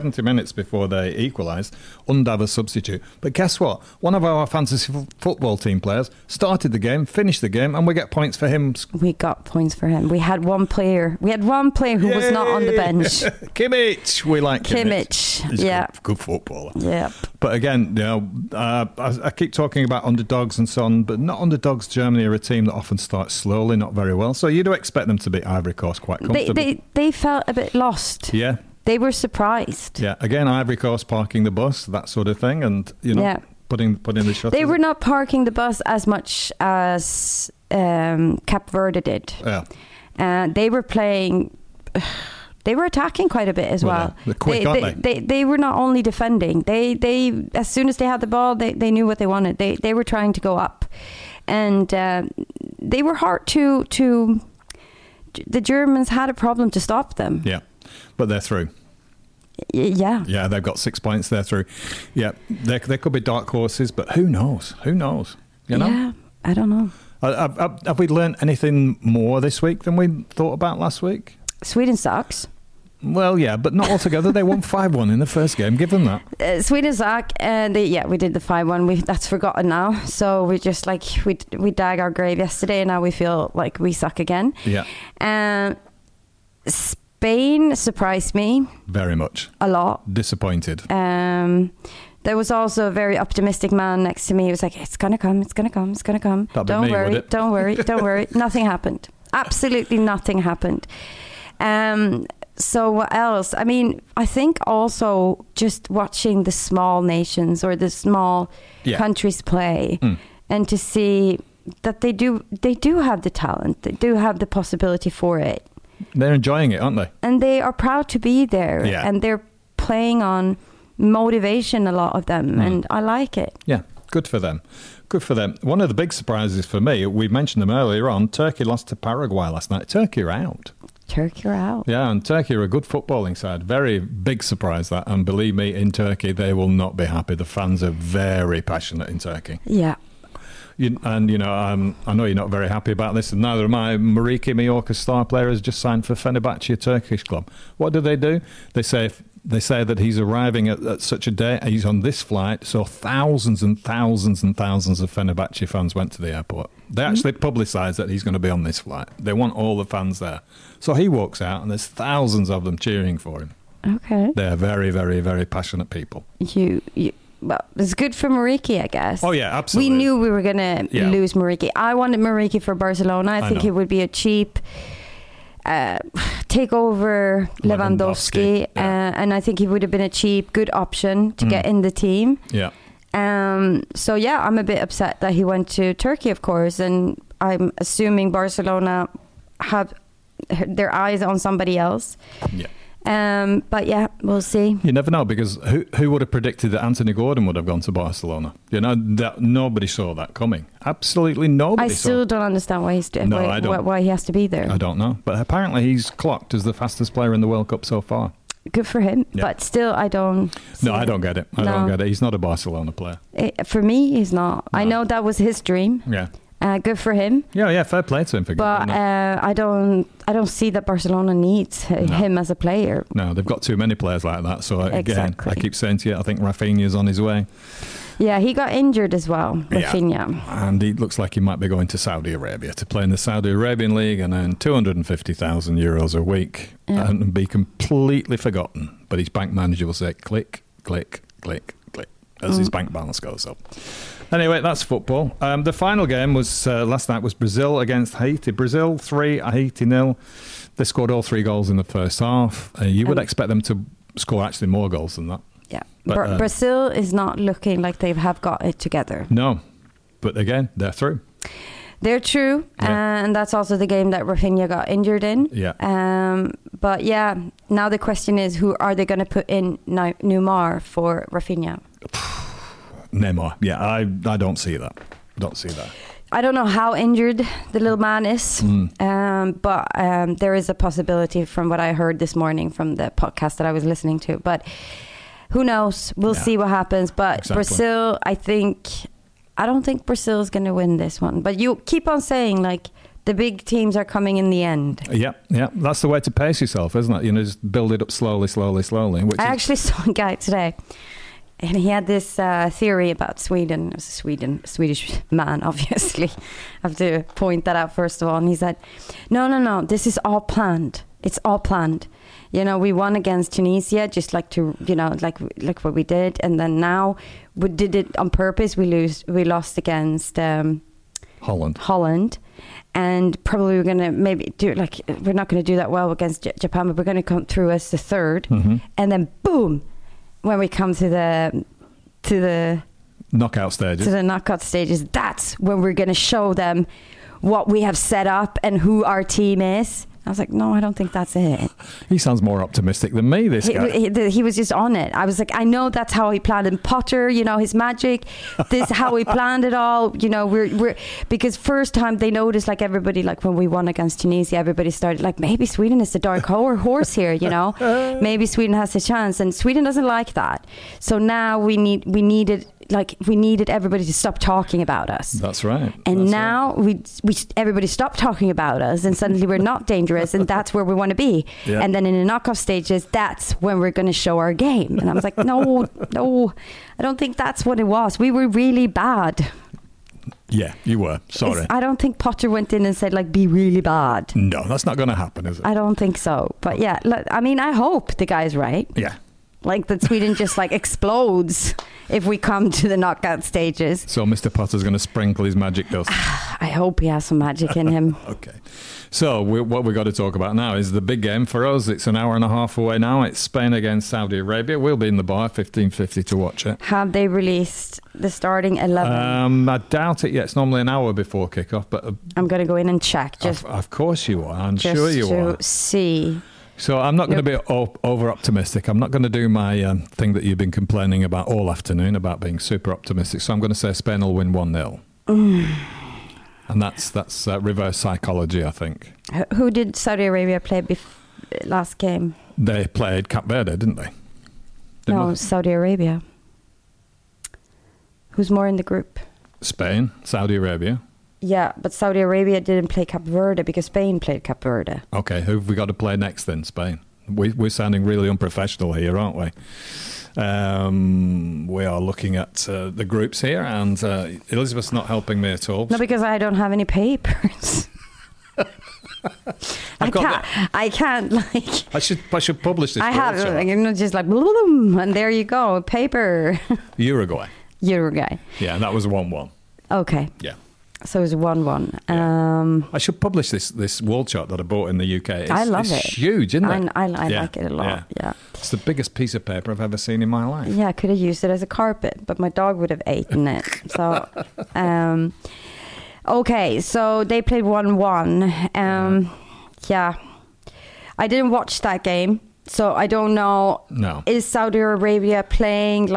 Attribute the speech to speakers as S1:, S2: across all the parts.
S1: 70 minutes before they equalised, Undav a substitute. But guess what? One of our fantasy football team players started the game, finished the game, and we get points for him.
S2: We got points for him. We had one player who was not on the bench.
S1: Kimmich. We like Kimmich.
S2: He's
S1: good footballer.
S2: Yeah.
S1: But again, I keep talking about underdogs and so on, but not underdogs. Germany are a team that often starts slowly, not very well. So you do expect them to beat Ivory Coast quite comfortably.
S2: They felt a bit lost.
S1: Yeah.
S2: They were surprised.
S1: Yeah, again, Ivory Coast parking the bus, that sort of thing, and putting the shutters.
S2: They were not parking the bus as much as Cape Verde did.
S1: Yeah,
S2: they were playing. They were attacking quite a bit as well.
S1: They're quick, aren't they?
S2: They were not only defending. They as soon as they had the ball, they knew what they wanted. They were trying to go up, and they were hard to. The Germans had a problem to stop them.
S1: Yeah. But they're through.
S2: Yeah.
S1: Yeah, they've got 6 points. They're through. Yeah, there could be dark horses, but who knows? Who knows? You know?
S2: Yeah, I don't know.
S1: Have we learned anything more this week than we thought about last week?
S2: Sweden sucks.
S1: Well, yeah, but not altogether. They won 5-1 in the first game. Give them that.
S2: Sweden suck, and we did the 5-1. That's forgotten now. So we just we dug our grave yesterday, and now we feel like we suck again.
S1: Yeah.
S2: Spain surprised me.
S1: Very much.
S2: A lot.
S1: Disappointed.
S2: There was also a very optimistic man next to me. He was like, it's going to come, it's going to come, it's going to come. Don't worry. Nothing happened. Absolutely nothing happened. So what else? I mean, I think also just watching the small nations or the small countries play and to see that they do have the talent. They do have the possibility for it.
S1: They're enjoying it, aren't they?
S2: And they are proud to be there.
S1: Yeah.
S2: And they're playing on motivation, a lot of them. And I like it.
S1: Yeah, good for them. Good for them. One of the big surprises for me, we mentioned them earlier on, Turkey lost to Paraguay last night. Turkey are out. Yeah, and Turkey are a good footballing side. Very big surprise that. And believe me, in Turkey, they will not be happy. The fans are very passionate in Turkey.
S2: Yeah.
S1: I know you're not very happy about this, and neither am I. Mariki, Mallorca's star player, has just signed for Fenerbahce, a Turkish club. What do? They say that he's arriving at such a day. He's on this flight, so thousands and thousands and thousands of Fenerbahce fans went to the airport. They actually publicised that he's going to be on this flight. They want all the fans there. So he walks out, and there's thousands of them cheering for him.
S2: Okay.
S1: They're very, very, very passionate people.
S2: Well, it's good for Mariki, I guess.
S1: Oh, yeah, absolutely.
S2: We knew we were going to lose Mariki. I wanted Mariki for Barcelona. I think it would be a cheap take over Lewandowski. And I think he would have been a cheap, good option to get in the team.
S1: Yeah.
S2: So, I'm a bit upset that he went to Turkey, of course. And I'm assuming Barcelona have their eyes on somebody else.
S1: Yeah.
S2: But we'll see.
S1: You never know, because who would have predicted that Anthony Gordon would have gone to Barcelona? That nobody saw that coming. Absolutely nobody.
S2: I still don't understand why why he has to be there.
S1: I don't know, but apparently he's clocked as the fastest player in the World Cup so far.
S2: Good for him, but still, I don't.
S1: I don't get it. I don't get it. He's not a Barcelona player.
S2: For me, he's not. No. I know that was his dream.
S1: Yeah.
S2: Good for him.
S1: Yeah, fair play to him for
S2: But I don't see that Barcelona needs him as a player.
S1: No, they've got too many players like that. So again, I keep saying to you, I think Rafinha's on his way.
S2: Yeah, he got injured as well, Rafinha.
S1: Yeah. And he looks like he might be going to Saudi Arabia to play in the Saudi Arabian League and earn €250,000 a week and be completely forgotten. But his bank manager will say, click, click, click, click, as his bank balance goes up. Anyway, that's football. The final game was last night was Brazil against Haiti. Brazil 3, Haiti 0. They scored all 3 goals in the first half. You would expect them to score actually more goals than that.
S2: Yeah, but Brazil is not looking like they have got it together.
S1: No, but again, they're through.
S2: They're true, and that's also the game that Rafinha got injured in.
S1: Yeah.
S2: But now the question is, who are they going to put in Neymar for Rafinha?
S1: Neymar, I don't see that.
S2: I don't know how injured the little man is, but there is a possibility from what I heard this morning from the podcast that I was listening to. But who knows? We'll see what happens. But Brazil, I don't think Brazil is going to win this one. But you keep on saying, like, The big teams are coming in the end.
S1: Yeah. That's the way to pace yourself, isn't it? Just build it up slowly.
S2: I actually saw a guy today, and he had this theory about Sweden. It was a Swedish man, obviously. I have to point that out first of all. And he said, no, this is all planned. It's all planned. We won against Tunisia, just like like what we did. And then now we did it on purpose. We lost against Holland. And probably we're going to maybe do we're not going to do that well against Japan, but we're going to come through as the third. Mm-hmm. And then boom, when we come to the
S1: knockout stages,
S2: that's when we're going to show them what we have set up and who our team is. I was like, no, I don't think that's it.
S1: He sounds more optimistic than me, this guy.
S2: He was just on it. I was like, I know that's how he planned in Potter, his magic. This is how he planned it all. We're because first time they noticed, everybody, when we won against Tunisia, everybody started maybe Sweden is the dark horse here, Maybe Sweden has a chance, and Sweden doesn't like that. So now we needed everybody to stop talking about us.
S1: That's right.
S2: And now everybody stopped talking about us, and suddenly we're not dangerous, and that's where we want to be. Yeah. And then in the knockoff stages, that's when we're going to show our game. And I was like, no, I don't think that's what it was. We were really bad.
S1: Yeah, you were. Sorry.
S2: I don't think Potter went in and said, be really bad.
S1: No, that's not going to happen, is it?
S2: I don't think so. But yeah, I hope the guy's right.
S1: Yeah.
S2: That Sweden just explodes if we come to the knockout stages.
S1: So Mr. Potter's going to sprinkle his magic dust.
S2: I hope he has some magic in him.
S1: Okay. So what we've got to talk about now is the big game for us. It's an hour and a half away now. It's Spain against Saudi Arabia. We'll be in the bar 15:50 to watch it.
S2: Have they released the starting 11?
S1: I doubt it yet. It's normally an hour before kickoff, but
S2: I'm going to go in and check.
S1: Of course you are. I'm sure you are.
S2: Just to see.
S1: So I'm not going to be over-optimistic. I'm not going to do my thing that you've been complaining about all afternoon, about being super optimistic. So I'm going to say Spain will win 1-0. And that's reverse psychology, I think.
S2: Who did Saudi Arabia play last game?
S1: They played Cape Verde, didn't they?
S2: No, Saudi Arabia. Who's more in the group?
S1: Spain, Saudi Arabia.
S2: Yeah, but Saudi Arabia didn't play Cape Verde because Spain played Cape Verde.
S1: Okay, who have we got to play next then, Spain? We're sounding really unprofessional here, aren't we? We are looking at the groups here, and Elizabeth's not helping me at all.
S2: No, because I don't have any papers. I can't.
S1: I should publish this.
S2: I have, just boom, and there you go, paper.
S1: Uruguay.
S2: Yeah,
S1: that was 1-1.
S2: Okay.
S1: Yeah.
S2: So it was 1-1.
S1: Yeah. I should publish this wall chart that I bought in the UK.
S2: I love it.
S1: It's huge, isn't it?
S2: I like it a lot. Yeah.
S1: It's the biggest piece of paper I've ever seen in my life.
S2: Yeah, I could have used it as a carpet, but my dog would have eaten it. So, okay, so they played 1-1. Yeah. I didn't watch that game, so I don't know.
S1: No.
S2: Is Saudi Arabia playing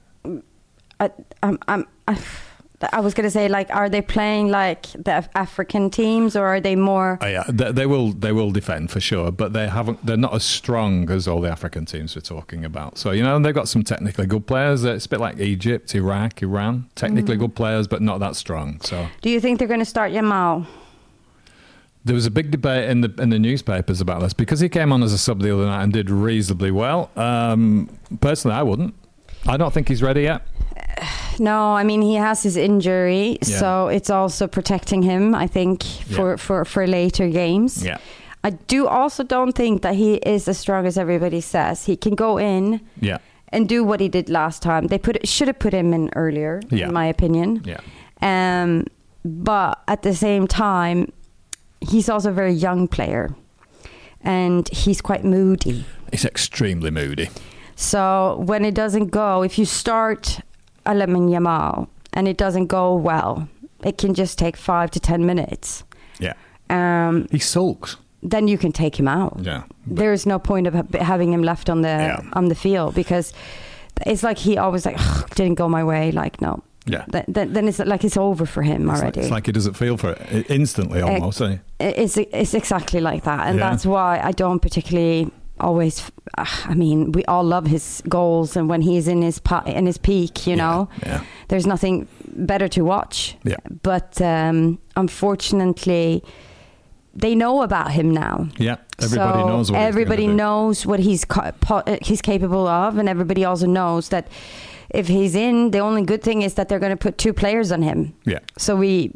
S2: I was going to say, are they playing like the African teams, or are they more?
S1: Yeah, they will defend for sure, but they're not as strong as all the African teams we're talking about. So they've got some technically good players. It's a bit like Egypt, Iraq, Iran. Technically good players, but not that strong. So, do
S2: you think they're going to start Yamal?
S1: There was a big debate in the newspapers about this because he came on as a sub the other night and did reasonably well. Personally, I wouldn't. I don't think he's ready yet.
S2: No, I mean, he has his injury, so it's also protecting him, I think, for later games.
S1: Yeah.
S2: I don't think that he is as strong as everybody says. He can go in and do what he did last time. They should have put him in earlier, in my opinion.
S1: Yeah.
S2: But at the same time, he's also a very young player, and he's quite moody.
S1: He's extremely moody.
S2: So when it doesn't go, if you start Lamine Yamal and it doesn't go well, it can just take 5 to 10 minutes.
S1: Yeah. He sulks.
S2: Then you can take him out.
S1: Yeah.
S2: There's no point of having him left on the field, because it's like he always didn't go my way. No.
S1: Yeah.
S2: Then it's like it's over for him already.
S1: It's like he doesn't feel for it instantly almost.
S2: It's exactly like that, and that's why I don't particularly always. I mean, we all love his goals, and when he's in his peak, there's nothing better to watch.
S1: Yeah.
S2: But unfortunately, they know about him now.
S1: Yeah, everybody knows what
S2: everybody knows what he's capable of, and everybody also knows that if he's in, the only good thing is that they're going to put 2 players on him.
S1: Yeah.
S2: So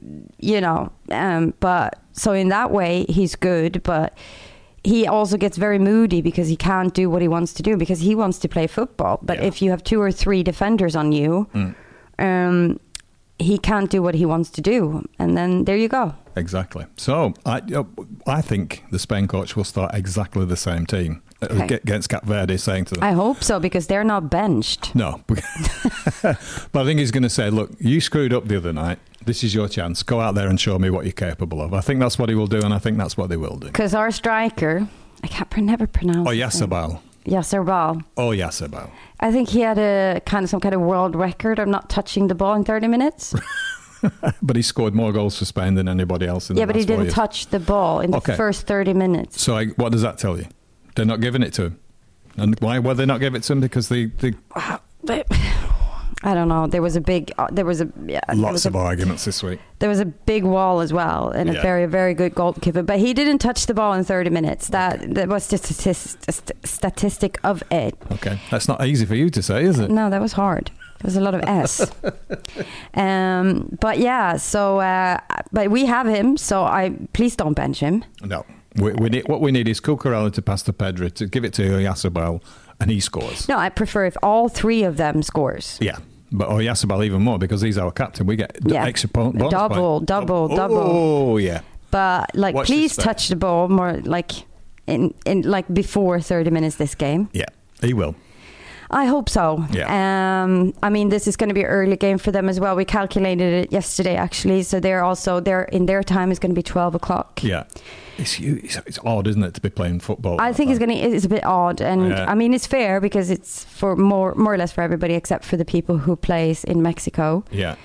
S2: but so in that way he's good, but he also gets very moody because he can't do what he wants to do because he wants to play football. But if you have 2 or 3 defenders on you, he can't do what he wants to do, and then there you go.
S1: Exactly. So I think the Spain coach will start exactly the same team against Cape Verde, saying to them,
S2: I hope so, because they're not benched.
S1: No. But I think he's going to say, look, you screwed up the other night. This is your chance. Go out there and show me what you're capable of. I think that's what he will do, and I think that's what they will do.
S2: Because our striker, I can't never pronounce
S1: Oyarzabal.
S2: Oyarzabal. I think he had some kind of world record of not touching the ball in 30 minutes.
S1: But he scored more goals for Spain than anybody else in the last 4 years.
S2: Yeah, but he didn't touch the ball in the first 30 minutes.
S1: So what does that tell you? They're not giving it to him. And why were they not giving it to him? Because they
S2: I don't know. There was
S1: lots of arguments this week.
S2: There was a big wall as well, and a very, very good goalkeeper. But he didn't touch the ball in 30 minutes. That was just a statistic of it.
S1: Okay, that's not easy for you to say, is it?
S2: No, that was hard. There was a lot of S. But yeah, so but we have him. So please don't bench him.
S1: No. What we need is Cucurella to pass to Pedri, to give it to Oyarzabal, and he scores.
S2: No, I prefer if all 3 of them scores.
S1: Yeah, but Oyarzabal even more, because he's our captain. We get extra bonus
S2: double.
S1: Oh, yeah.
S2: But please touch the ball more, in before 30 minutes this game.
S1: Yeah, he will.
S2: I hope so.
S1: Yeah.
S2: I mean, this is going to be an early game for them as well. We calculated it yesterday, actually. So they're in their time is going to be 12 o'clock.
S1: Yeah. It's odd, isn't it, to be playing football?
S2: I think it's a bit odd, and I mean it's fair because it's for more or less for everybody except for the people who plays in Mexico.
S1: Yeah.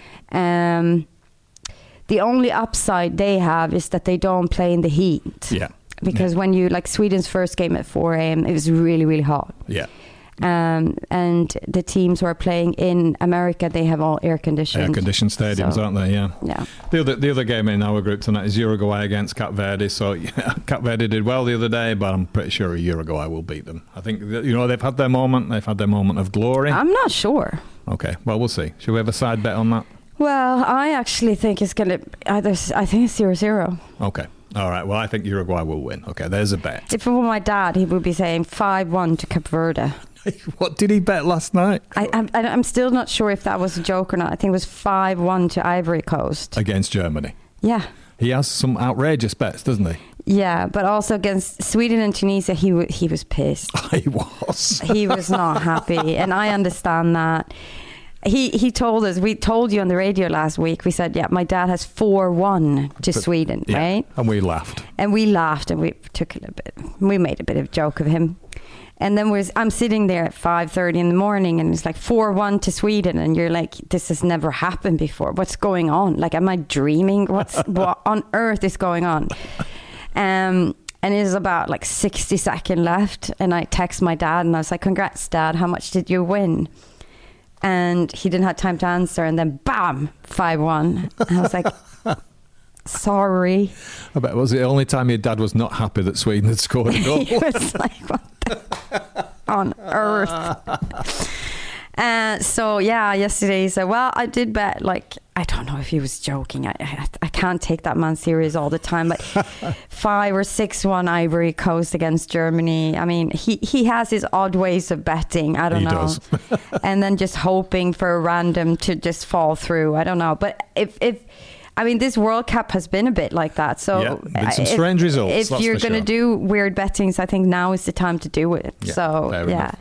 S2: The only upside they have is that they don't play in the heat.
S1: Yeah.
S2: Because when you Sweden's first game at 4 a.m. it was really, really hot.
S1: Yeah.
S2: And the teams who are playing in America, they have all air-conditioned
S1: stadiums, aren't they? Yeah.
S2: Yeah.
S1: The other game in our group tonight is Uruguay against Cape Verde. So Cape Verde did well the other day, but I'm pretty sure Uruguay will beat them. I think they've had their moment. They've had their moment of glory.
S2: I'm not sure.
S1: Okay. Well, we'll see. Should we have a side bet on that?
S2: Well, I actually think it's going to I think it's 0-0.
S1: Okay. All right. Well, I think Uruguay will win. Okay. There's a bet.
S2: If it were my dad, he would be saying 5-1 to Cape Verde.
S1: What did he bet last night?
S2: I'm still not sure if that was a joke or not. I think it was 5-1 to Ivory Coast.
S1: Against Germany.
S2: Yeah.
S1: He has some outrageous bets, doesn't he?
S2: Yeah, but also against Sweden and Tunisia, he was pissed.
S1: He was.
S2: He was not happy, and I understand that. He told us, we told you on the radio last week, we said, my dad has 4-1 to Sweden, right?
S1: And we laughed.
S2: And we made a bit of a joke of him. And then I'm sitting there at 5:30 in the morning, and it's 4-1 to Sweden, and you're like, this has never happened before. What's going on? Am I dreaming? What on earth is going on? And it's about 60 seconds left, and I text my dad, and I was like, congrats, Dad, how much did you win? And he didn't have time to answer, and then bam, 5-1. And I was like, sorry.
S1: I bet was the only time your dad was not happy that Sweden had scored a goal.
S2: He was like, what on earth? Yesterday he said, well, I did bet, I don't know if he was joking. I can't take that man serious all the time, but 5 or 6-1 Ivory Coast against Germany. I mean, he has his odd ways of betting. I don't know. Does. And then just hoping for a random to just fall through. I don't know. But this World Cup has been a bit like that. So
S1: been some strange results.
S2: If you're going to do weird bettings, I think now is the time to do it.
S1: Yeah,
S2: so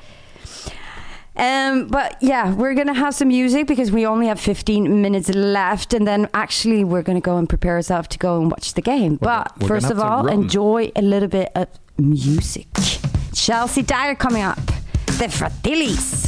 S2: we're going to have some music because we only have 15 minutes left, and then actually we're going to go and prepare ourselves to go and watch the game. But first of all, enjoy a little bit of music. Chelsea Dyer coming up. The Fratellis.